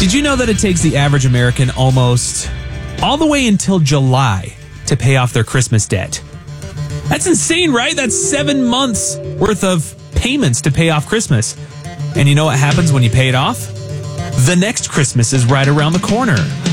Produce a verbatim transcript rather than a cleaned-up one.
Did you know that it takes the average American almost all the way until July to pay off their Christmas debt? That's insane, right? That's seven months worth of payments to pay off Christmas. And you know what happens when you pay it off? The next Christmas is right around the corner.